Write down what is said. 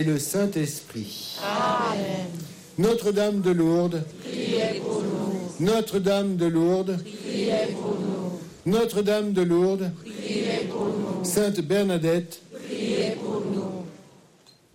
et le Saint-Esprit. Amen. Notre-Dame de Lourdes, Priez pour nous. Notre-Dame de Lourdes, Priez pour nous. Notre-Dame de Lourdes, Priez pour nous. Sainte Bernadette, Priez pour nous.